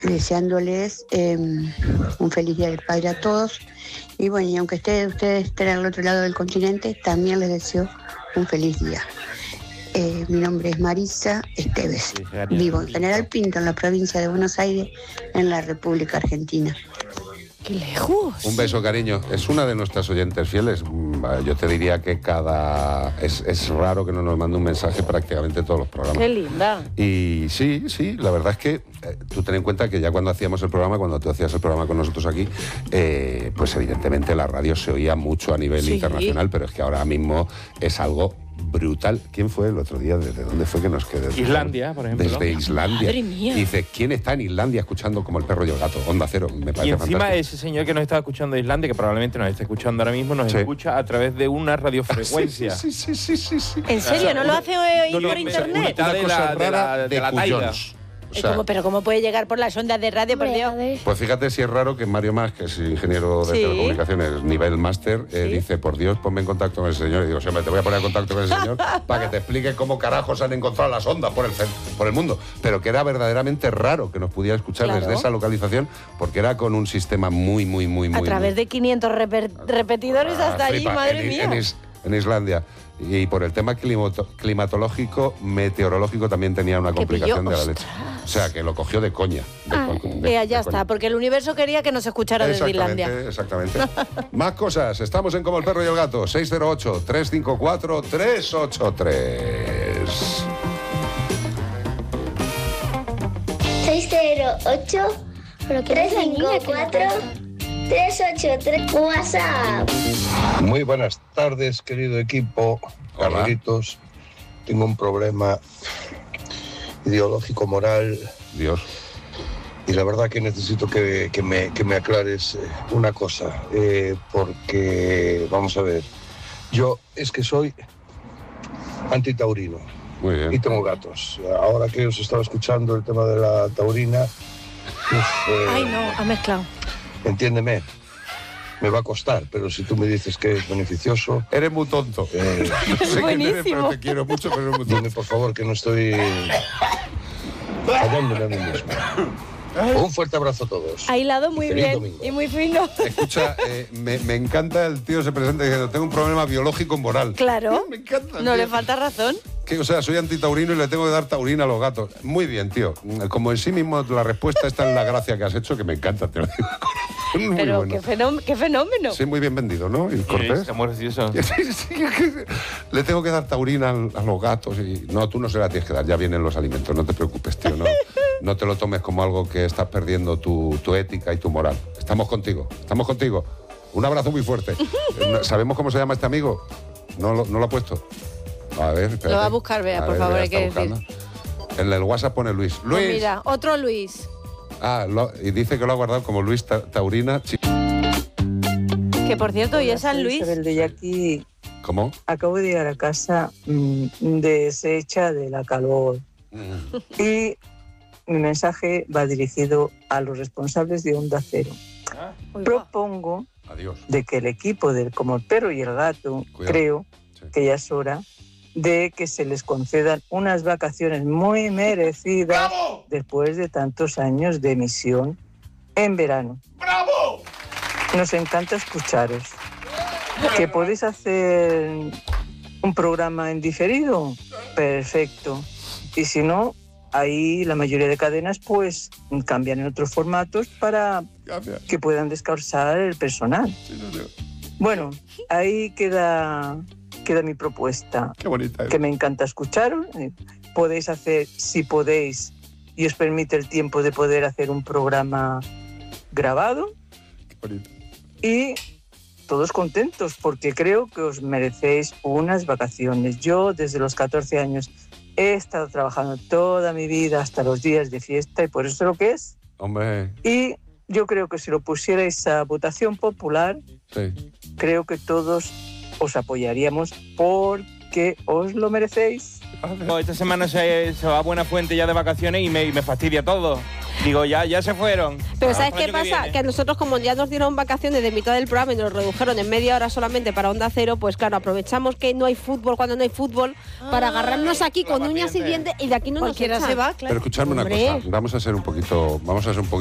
deseándoles un feliz Día del Padre a todos. Y bueno, y aunque ustedes estén al otro lado del continente, también les deseo un feliz día. Mi nombre es Marisa Esteves. Vivo en General Pinto, en la provincia de Buenos Aires, en la República Argentina. ¡Qué lejos! Un beso, cariño. Es una de nuestras oyentes fieles. Yo te diría que es raro que no nos mande un mensaje prácticamente todos los programas. ¡Qué linda! Y sí, la verdad es que tú ten en cuenta que ya cuando hacíamos el programa, cuando tú hacías el programa con nosotros aquí, pues evidentemente la radio se oía mucho a nivel internacional, pero es que ahora mismo es algo brutal. ¿Quién fue el otro día? ¿Desde dónde fue que nos quedó? Islandia, por ejemplo. Desde Islandia. Madre mía. Dice, ¿quién está en Islandia escuchando como el perro y el gato? Onda Cero, me parece Y encima fantástico. ese señor que nos está escuchando de Islandia, que probablemente nos esté escuchando ahora mismo, nos escucha a través de una radiofrecuencia. Sí. ¿En serio? ¿No lo hace por internet? Mitad de la taiga. O sea, Pero ¿cómo puede llegar por las ondas de radio, por Dios? pues fíjate si es raro que Mario Mas, que es ingeniero de telecomunicaciones, nivel máster, dice, por Dios, ponme en contacto con el señor. Y digo, siempre te voy a poner en contacto con el señor para que te explique cómo carajos han encontrado las ondas por el mundo. Pero que era verdaderamente raro que nos pudiera escuchar desde esa localización, porque era con un sistema muy a través de 500 repetidores hasta allí, madre mía. En Islandia. Y por el tema climatológico, meteorológico, también tenía una complicación de la leche. O sea, que lo cogió de coña. Ya está, porque el universo quería que nos escuchara desde Islandia. Exactamente. Más cosas. Estamos en Como el Perro y el Gato. 608-354-383. 608-354-383. WhatsApp. Muy buenas tardes, querido equipo. Carlitos, tengo un problema ideológico, moral. Dios. Y la verdad que necesito que me aclares una cosa. Porque, vamos a ver, yo es que soy antitaurino. Muy bien. Y tengo gatos. Ahora que os estaba escuchando el tema de la taurina... Ay, no, ha mezclado. Entiéndeme. Me va a costar, pero si tú me dices que es beneficioso... Eres muy tonto. Es buenísimo. Pero te quiero mucho, pero eres muy tonto. Dime, por favor, que no estoy fallándome a mí mismo. Un fuerte abrazo a todos. Ha hilado muy bien domingo. y muy fino. Escucha, me encanta el tío se presenta diciendo, tengo un problema biológico moral. Claro. Me encanta. No le falta razón. O sea, soy antitaurino y le tengo que dar taurina a los gatos. Muy bien, tío. Como en sí mismo la respuesta está en la gracia que has hecho, que me encanta, te lo digo. Muy pero bueno. qué fenómeno. Sí, muy bien vendido, ¿no? Y Cortés. Está muy gracioso. Le tengo que dar taurina a los gatos y... No, tú no se la tienes que dar, ya vienen los alimentos, no te preocupes, tío. No te lo tomes como algo que estás perdiendo tu ética y tu moral. Estamos contigo. Un abrazo muy fuerte. ¿Sabemos cómo se llama este amigo? No lo ha puesto. A ver, espérate. Lo va a buscar, Bea, por favor, hay que decir. En el WhatsApp pone Luis. ¡Luis! Pues mira, otro Luis. Y dice que lo ha guardado como Luis Taurina. Que por cierto, hoy es San Luis. Isabel de Yaqui. ¿Cómo? Acabo de llegar a casa deshecha de la calor. Y mi mensaje va dirigido a los responsables de Onda Cero. Propongo de que el equipo del Como el Perro y el Gato, creo que ya es hora de que se les concedan unas vacaciones muy merecidas. ¡Bravo! Después de tantos años de emisión en verano. ¡Bravo! Nos encanta escucharos. ¿Que podéis hacer un programa en diferido? Perfecto. Y si no, ahí la mayoría de cadenas pues cambian en otros formatos para que puedan descansar el personal. Bueno, ahí queda mi propuesta. Qué bonita. Que me encanta escucharos. Podéis hacer, si podéis, y os permite el tiempo de poder hacer un programa grabado. Qué bonito. Y todos contentos, porque creo que os merecéis unas vacaciones. Yo, desde los 14 años, he estado trabajando toda mi vida hasta los días de fiesta, y por eso es lo que es. Hombre. Y yo creo que si lo pusierais a votación popular, creo que todos os apoyaríamos porque os lo merecéis. Esta semana se va a Buena Fuente ya de vacaciones y me fastidia todo. Digo, ya se fueron. Pero ¿sabes qué pasa? Que a nosotros, como ya nos dieron vacaciones de mitad del programa y nos redujeron en media hora solamente para Onda Cero, pues claro, aprovechamos que no hay fútbol cuando no hay fútbol para agarrarnos aquí con uñas y dientes y de aquí no nos echan. Se va, claro. Pero escuchadme una cosa, vamos a ser un poquito